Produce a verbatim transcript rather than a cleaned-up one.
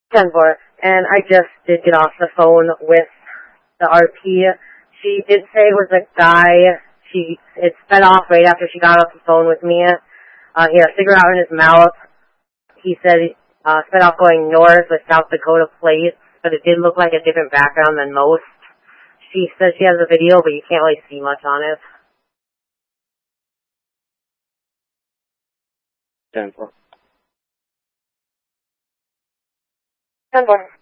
ten four. And I just did get off the phone with the R P. She did say it was a guy. She it sped off right after she got off the phone with me. Uh, he had a cigarette out in his mouth. He said uh, sped off going north with South Dakota plates, but it did look like a different background than most. She says she has a video, but you can't really see much on it. ten four. ten four.